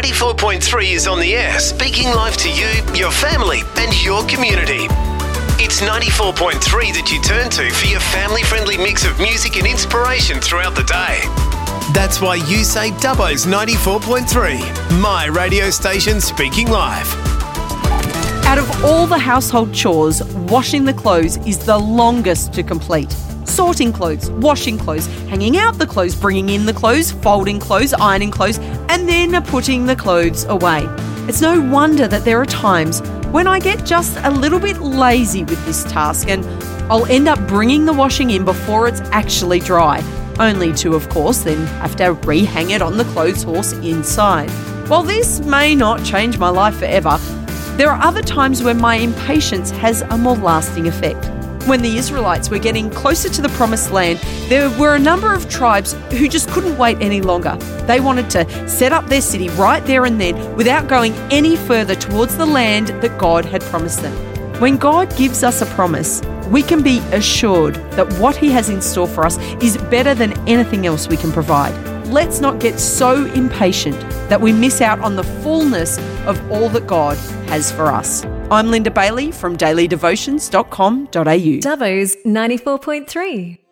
94.3 is on the air, speaking live to you, your family and your community. It's 94.3 that you turn to for your family-friendly mix of music and inspiration throughout the day. That's why you say Dubbo's 94.3, my radio station speaking live. Out of all the household chores, washing the clothes is the longest to complete. Sorting clothes, washing clothes, hanging out the clothes, bringing in the clothes, folding clothes, ironing clothes, and then putting the clothes away. It's no wonder that there are times when I get just a little bit lazy with this task and I'll end up bringing the washing in before it's actually dry, only to, of course, then have to rehang it on the clothes horse inside. While this may not change my life forever, there are other times when my impatience has a more lasting effect. When the Israelites were getting closer to the promised land, there were a number of tribes who just couldn't wait any longer. They wanted to set up their city right there and then without going any further towards the land that God had promised them. When God gives us a promise, we can be assured that what He has in store for us is better than anything else we can provide. Let's not get so impatient that we miss out on the fullness of all that God has for us. I'm Linda Bailey from dailydevotions.com.au. Dubbo's 94.3.